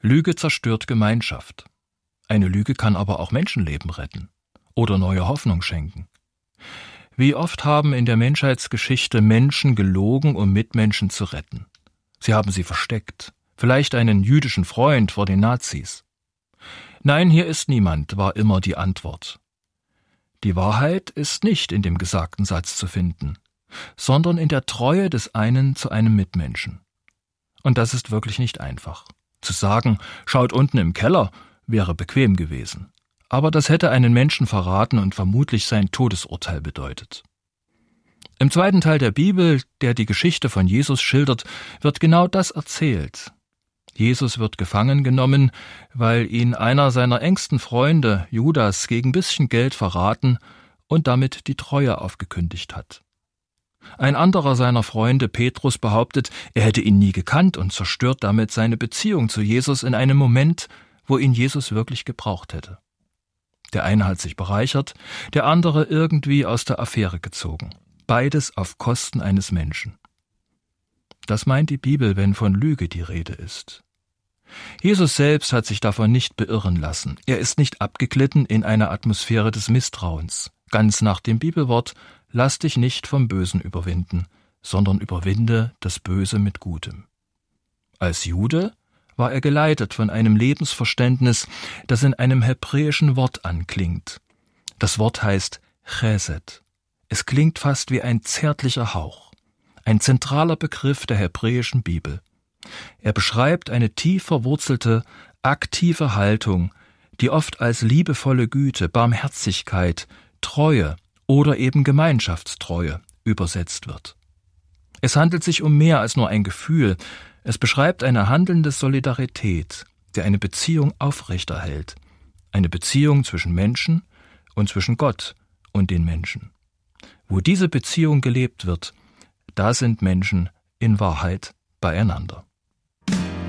Lüge zerstört Gemeinschaft. Eine Lüge kann aber auch Menschenleben retten oder neue Hoffnung schenken. Wie oft haben in der Menschheitsgeschichte Menschen gelogen, um Mitmenschen zu retten? Sie haben sie versteckt, vielleicht einen jüdischen Freund vor den Nazis. Nein, hier ist niemand, war immer die Antwort. Die Wahrheit ist nicht in dem gesagten Satz zu finden, sondern in der Treue des einen zu einem Mitmenschen. Und das ist wirklich nicht einfach. Zu sagen, schaut unten im Keller, wäre bequem gewesen. Aber das hätte einen Menschen verraten und vermutlich sein Todesurteil bedeutet. Im zweiten Teil der Bibel, der die Geschichte von Jesus schildert, wird genau das erzählt. Jesus wird gefangen genommen, weil ihn einer seiner engsten Freunde, Judas, gegen ein bisschen Geld verraten und damit die Treue aufgekündigt hat. Ein anderer seiner Freunde, Petrus, behauptet, er hätte ihn nie gekannt und zerstört damit seine Beziehung zu Jesus in einem Moment, wo ihn Jesus wirklich gebraucht hätte. Der eine hat sich bereichert, der andere irgendwie aus der Affäre gezogen. Beides auf Kosten eines Menschen. Das meint die Bibel, wenn von Lüge die Rede ist. Jesus selbst hat sich davon nicht beirren lassen. Er ist nicht abgeglitten in eine Atmosphäre des Misstrauens. Ganz nach dem Bibelwort, lass dich nicht vom Bösen überwinden, sondern überwinde das Böse mit Gutem. Als Jude war er geleitet von einem Lebensverständnis, das in einem hebräischen Wort anklingt. Das Wort heißt Chesed. Es klingt fast wie ein zärtlicher Hauch, ein zentraler Begriff der hebräischen Bibel. Er beschreibt eine tief verwurzelte, aktive Haltung, die oft als liebevolle Güte, Barmherzigkeit, Treue oder eben Gemeinschaftstreue übersetzt wird. Es handelt sich um mehr als nur ein Gefühl. Es beschreibt eine handelnde Solidarität, die eine Beziehung aufrechterhält. Eine Beziehung zwischen Menschen und zwischen Gott und den Menschen. Wo diese Beziehung gelebt wird, da sind Menschen in Wahrheit beieinander.